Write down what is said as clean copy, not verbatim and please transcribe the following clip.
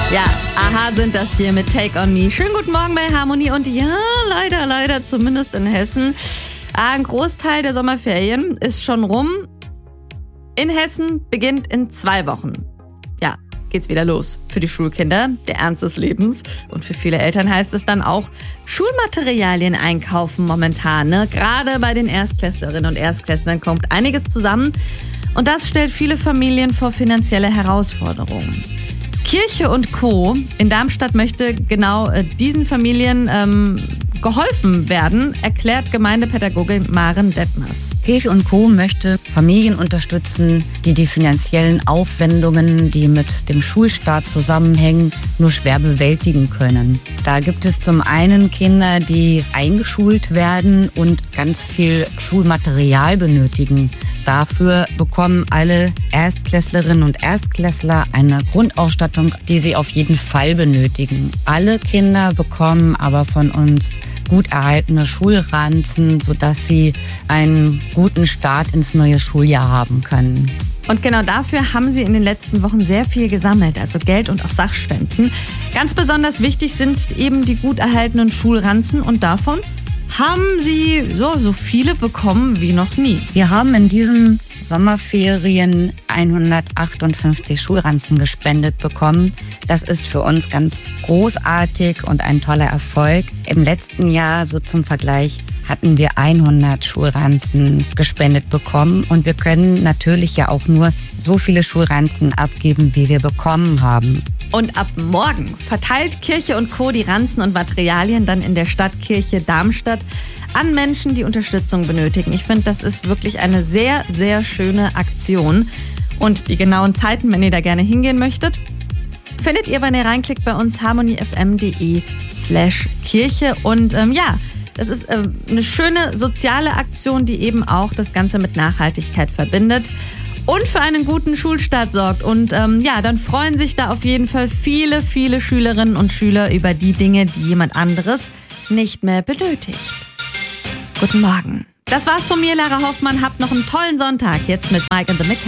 Ja, Aha sind das hier mit Take On Me. Schönen guten Morgen bei Harmonie und ja, leider, zumindest in Hessen. Ein Großteil der Sommerferien ist schon rum. In Hessen beginnt in 2 Wochen. Ja, geht's wieder los für die Schulkinder, der Ernst des Lebens. Und für viele Eltern heißt es dann auch Schulmaterialien einkaufen momentan. Ne? Gerade bei den Erstklässlerinnen und Erstklässlern kommt einiges zusammen. Und das stellt viele Familien vor finanzielle Herausforderungen. Kirche und Co. in Darmstadt möchte genau diesen Familien geholfen werden, erklärt Gemeindepädagogin Maren Detmers. Kirche und Co. möchte Familien unterstützen, die die finanziellen Aufwendungen, die mit dem Schulstart zusammenhängen, nur schwer bewältigen können. Da gibt es zum einen Kinder, die eingeschult werden und ganz viel Schulmaterial benötigen. Dafür bekommen alle Erstklässlerinnen und Erstklässler eine Grundausstattung, die sie auf jeden Fall benötigen. Alle Kinder bekommen aber von uns gut erhaltene Schulranzen, sodass sie einen guten Start ins neue Schuljahr haben können. Und genau dafür haben sie in den letzten Wochen sehr viel gesammelt, also Geld und auch Sachspenden. Ganz besonders wichtig sind eben die gut erhaltenen Schulranzen und davon haben sie so viele bekommen wie noch nie. Wir haben in diesen Sommerferien 158 Schulranzen gespendet bekommen. Das ist für uns ganz großartig und ein toller Erfolg. Im letzten Jahr, so zum Vergleich, hatten wir 100 Schulranzen gespendet bekommen. Und wir können natürlich ja auch nur so viele Schulranzen abgeben, wie wir bekommen haben. Und ab morgen verteilt Kirche und Co. die Ranzen und Materialien dann in der Stadtkirche Darmstadt an Menschen, die Unterstützung benötigen. Ich finde, das ist wirklich eine sehr, sehr schöne Aktion. Und die genauen Zeiten, wenn ihr da gerne hingehen möchtet, findet ihr, wenn ihr reinklickt bei uns harmoniefm.de/Kirche. Und das ist eine schöne soziale Aktion, die eben auch das Ganze mit Nachhaltigkeit verbindet und für einen guten Schulstart sorgt. Und dann freuen sich da auf jeden Fall viele, viele Schülerinnen und Schüler über die Dinge, die jemand anderes nicht mehr benötigt. Guten Morgen. Das war's von mir, Lara Hoffmann. Habt noch einen tollen Sonntag. Jetzt mit Mike and the Mechanic.